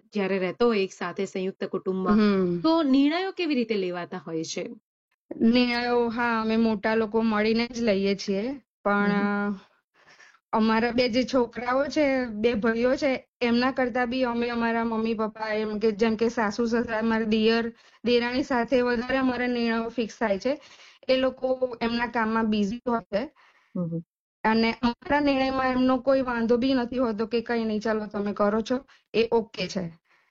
જયારે રહેતો હોય એક સાથે સંયુક્ત કુટુંબમાં, તો નિર્ણયો કેવી રીતે લેવાતા હોય છે? નિર્ણયો અમે મોટા લોકો મળીને જ લઈએ છીએ, પણ અમારા બે જે છોકરાઓ છે, બે ભાઈઓ છે, એમના કરતા બી અમે અમારા મમ્મી પપ્પા એમ કે જેમ કે સાસુ સસરા, અમારા દેરાણી સાથે વધારે અમારા નિર્ણયો ફિક્સ થાય છે. એ લોકો એમના કામમાં બિઝી હોય છે અને અમારા નિર્ણયમાં એમનો કોઈ વાંધો બી નથી હોતો કે કઈ નહીં, ચાલો તમે કરો છો એ ઓકે છે.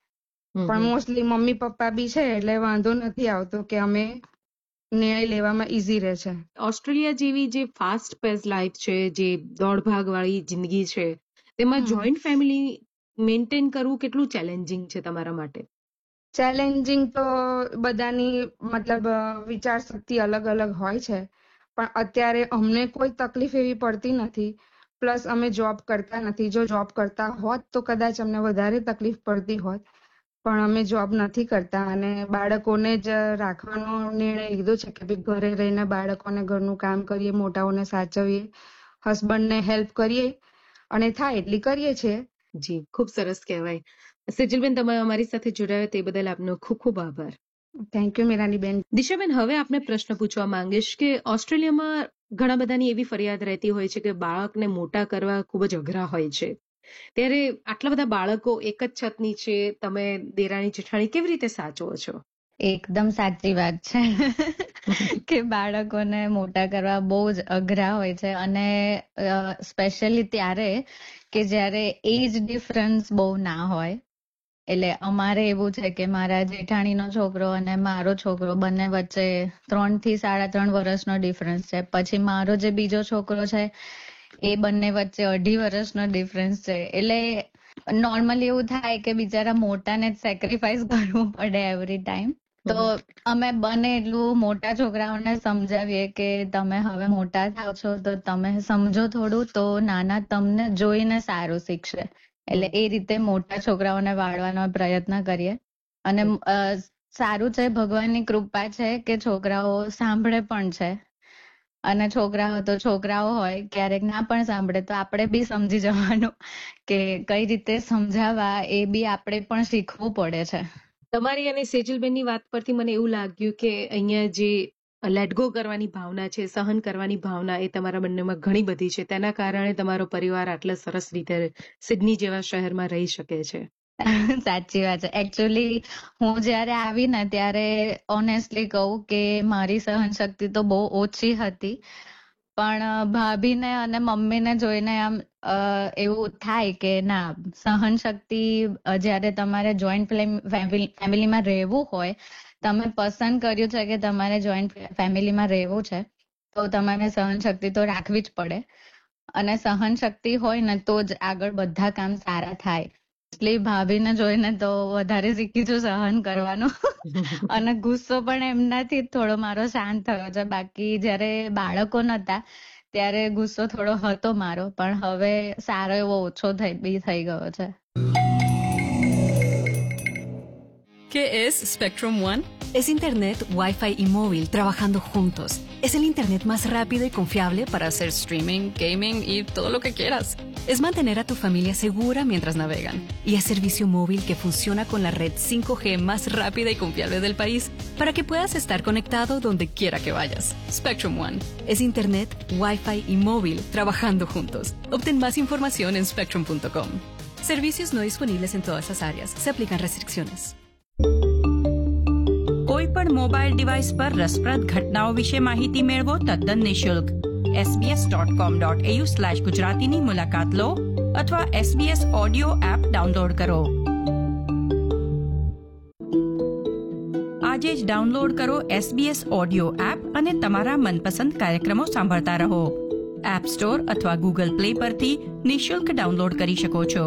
પણ મોસ્ટલી મમ્મી પપ્પા બી છે એટલે વાંધો નથી આવતો કે અમે નિર્ણય લેવામાં ઈઝી રહે છે. ઓસ્ટ્રેલિયા જેવી જે ફાસ્ટ પેસ લાઈફ છે, જે દોડભાગ વાળી જિંદગી છે, તેમાં જોઈન્ટ ફેમિલી મેન્ટેન કરવું કેટલું ચેલેન્જિંગ છે તમારા માટે? ચેલેન્જિંગ તો બધાની મતલબ વિચાર શક્તિ અલગ અલગ હોય છે, પણ અત્યારે અમને કોઈ તકલીફ એવી પડતી નથી. પ્લસ અમે જોબ કરતા નથી. જો જોબ કરતા હોત તો કદાચ અમને વધારે તકલીફ પડતી હોત, પણ અમે જોબ નથી કરતા અને બાળકોને જ રાખવાનો નિર્ણય લીધો છે કે ઘરે રહીને બાળકોને ઘરનું કામ કરીએ, મોટાઓને સાચવીએ, હસબન્ડને હેલ્પ કરીએ અને થાય એટલી કરીએ છીએ. જી, ખૂબ સરસ કહેવાય. સેજલબેન, તમે અમારી સાથે જોડાયા તે બદલ આપનો ખૂબ ખૂબ આભાર. Thank you મીરાનીબેન. દિશાબેન, હવે આપને પ્રશ્ન પૂછવા માંગીશ કે ઓસ્ટ્રેલિયામાં ઘણા બધાની એવી ફરિયાદ રહેતી હોય છે કે બાળકને મોટા કરવા ખૂબ જ અઘરા હોય છે. ત્યારે આટલા બધા બાળકો એક જ છત નીચે તમે દેરાણી જેઠાણી કેવી રીતે સાચવો છો? એકદમ સાચી વાત છે કે બાળકોને મોટા કરવા બહુ જ અઘરા હોય છે, અને સ્પેશિયલી ત્યારે કે જ્યારે એજ ડિફરન્સ બહુ ના હોય. એટલે અમારે એવું છે કે મારા જેઠાણીનો છોકરો અને મારો છોકરો બંને વચ્ચે 3 થી 3.5 વર્ષનો ડિફરન્સ છે. પછી મારો જે બીજો છોકરો છે એ બંને વચ્ચે 2.5 વર્ષનો ડિફરન્સ છે. એટલે નોર્મલી એવું થાય કે બિચારા મોટાને જ સેક્રિફાઈસ કરવું પડે એવરી ટાઈમ. તો અમે બને એટલું મોટા છોકરાઓને સમજાવીએ કે તમે હવે મોટા થાવ છો તો તમે સમજો થોડું, તો નાના તમને જોઈને સારું શીખશે. એટલે એ રીતે મોટા છોકરાઓને વાળવાનો પ્રયત્ન કરીએ. અને સારું છે, ભગવાનની કૃપા છે કે છોકરાઓ સાંભળે પણ છે. અને છોકરાઓ તો છોકરાઓ હોય, ક્યારેક ના પણ સાંભળે તો આપણે બી સમજી જવાનું કે કઈ રીતે સમજાવવા, એ બી આપણે પણ શીખવું પડે છે. તમારી અને સેજલબેનની વાત પરથી મને એવું લાગ્યું કે અહીંયા જે લેટ ગો કરવાની ભાવના છે, સહન કરવાની ભાવના, એ તમારા બંનેમાં ઘણી બધી છે. તેના કારણે તમારો પરિવાર આટલા સરસ રીતે સિડની જેવા શહેરમાં રહી શકે છે. સાચી વાત છે. એકચ્યુઅલી હું જયારે આવી ને ત્યારે ઓનેસ્ટલી કહું કે મારી સહન શક્તિ તો બહુ ઓછી હતી, પણ ભાભીને અને મમ્મીને જોઈને આમ એવું થાય કે ના, સહન શક્તિ જયારે તમારે જોઈન્ટ ફેમિલીમાં રહેવું હોય, તમે પસંદ કર્યું છે કે તમારે જોઈન્ટ ફેમિલીમાં રહેવું છે, તો તમારે સહન શક્તિ તો રાખવી જ પડે. અને સહન શક્તિ હોય ને તો જ આગળ બધા કામ સારા થાય. એટલે ભાભીને જોઈને તો વધારે શીખી છું સહન કરવાનું. અને ગુસ્સો પણ એમનાથી થોડો મારો શાંત થયો છે. બાકી જયારે બાળકો નતા ત્યારે ગુસ્સો થોડો હતો મારો, પણ હવે સારો એવો ઓછો થઈ ગયો છે. ¿Qué es Spectrum One? Es Internet, Wi-Fi y móvil trabajando juntos. Es el Internet más rápido y confiable para hacer streaming, gaming y todo lo que quieras. Es mantener a tu familia segura mientras navegan. Y es servicio móvil que funciona con la red 5G más rápida y confiable del país para que puedas estar conectado donde quiera que vayas. Spectrum One. Es Internet, Wi-Fi y móvil trabajando juntos. Obtén más información en spectrum.com. Servicios no disponibles en todas las áreas. Se aplican restricciones. કોઈ પણ mobile device પર રસપ્રદ ઘટનાઓ વિશે માહિતી મેળવો તદ્દન નિઃશુલ્ક. sbs.com.au/ગુજરાતીની મુલાકાત લો અથવા SBS ઓડિયો એપ ડાઉનલોડ કરો. આજે જ ડાઉનલોડ કરો SBS ઓડિયો એપ અને તમારા મનપસંદ કાર્યક્રમો સાંભળતા રહો. એપ સ્ટોર અથવા ગૂગલ પ્લે પરથી નિઃશુલ્ક ડાઉનલોડ કરી શકો છો.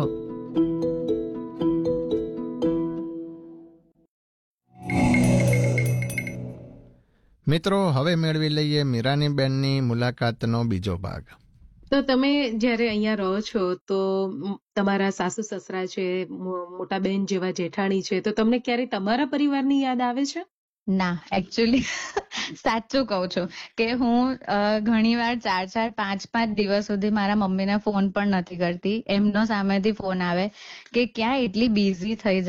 મિત્રો, હવે મેળવી લઈએ મીરાનીબેનની મુલાકાતનો બીજો ભાગ. તો તમે જ્યારે અહીંયા રહો છો તો તમારા સાસુ સસરા છે, મોટા બેન જેવા જેઠાણી છે, તો તમને ક્યારે તમારા પરિવારની યાદ આવે છે? ના, એકચ્યુઅલી સાચું કહું છું કે હું ઘણીવાર 4-4, 5-5 દિવસ સુધી મારા મમ્મીને ફોન પણ નથી કરતી. એમનો સામેથી ફોન આવે કે ક્યાં એટલી બિઝી થઈ